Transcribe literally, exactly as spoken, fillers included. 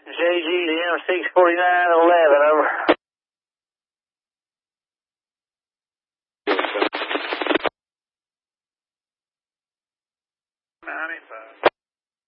J G to M six forty-nine eleven, over. ninety-five.